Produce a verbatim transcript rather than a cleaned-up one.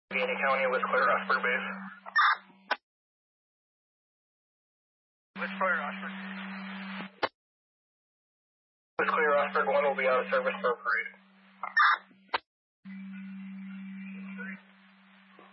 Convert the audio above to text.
Allegheny County with clear Osprey base. With clear Osprey. With clear Osprey one will be out of service for a parade.